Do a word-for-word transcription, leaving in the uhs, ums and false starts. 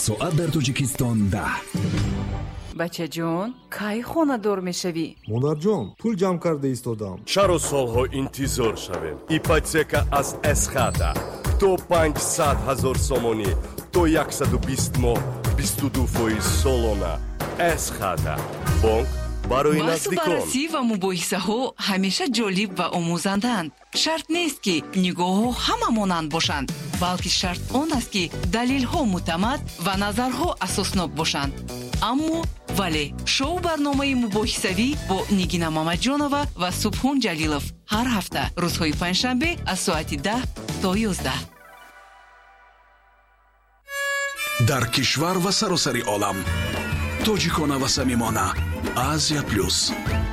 соат дар Тоҷикистон ده. бача ҷон, кай хонадор мешавӣ? модарҷон, пул ҷамъ карда истодам. чаро солҳо интизор шавем? Ипотека аз эсхата то панҷсад ҳазор сомонӣ то яксаду бист моҳ бисту ду фоиз солона. эсхата бонк барои наздикон. баҳсу баррасӣ ва мубоҳисаҳо ҳамеша ҷолиб ва омӯзанданд. шарт нест ки нигоҳҳо ҳама монанд бошанд, балки шарт он аст ки далелҳо муътамад ва назарҳо асоснок бошанд. аммо вале шоу барномаи мубоҳисавӣ бо Нигина Мамаҷонова ва Субҳон Ҷалилов ҳар ҳафта рӯзҳои панҷшанбе аз соати даҳ то ёздаҳ. дар кишвар ва саросари олам тоҷикона ва самимона. Азия плюс.